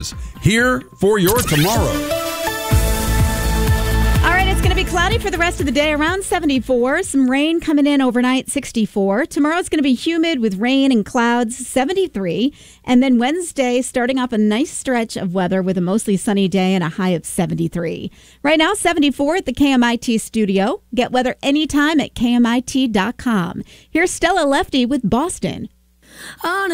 Here for your tomorrow. All right, it's going to be cloudy for the rest of the day, around 74. Some rain coming in overnight, 64. Tomorrow's going to be humid with rain and clouds, 73. And then Wednesday, starting off a nice stretch of weather with a mostly sunny day and a high of 73. Right now, 74 at the KMIT studio. Get weather anytime at KMIT.com. Here's Stella Lefty with Boston.